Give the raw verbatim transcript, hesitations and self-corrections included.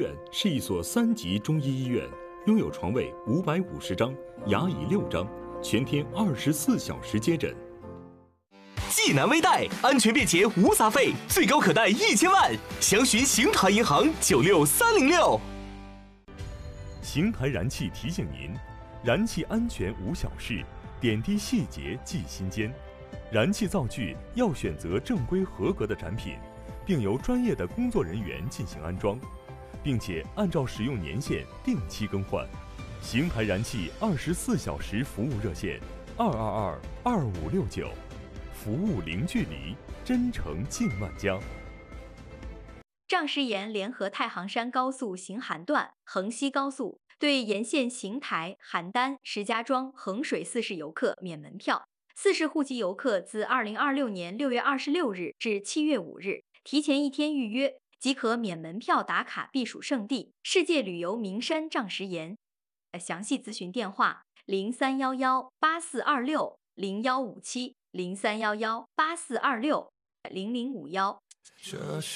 院是一所三级中医医院，拥有床位五百五十张，牙椅六张，全天二十四小时接诊。 济南微贷，安全便捷无杂费，最高可贷一千万，详询邢台银行九六三零六。 邢台燃气提醒您：燃气安全无小事，点滴细节记心间。燃气灶具要选择正规合格的产品，并由专业的工作人员进行安装，并且按照使用年限定期更换。邢台燃气二十四小时服务热线：二二二二五六九，服务零距离，真诚敬万家。 仗石盐联合太行山高速行韩段、衡西高速对沿线邢台、邯郸、石家庄、衡水四市游客免门票。四市户籍游客自二零二六年六月二十六日至七月五日提前一天预约，即可免门票打卡避暑胜地世界旅游名山仗石岩。详细咨询电话：零三幺幺八四二六零幺五七零三幺幺八四二六零零五幺。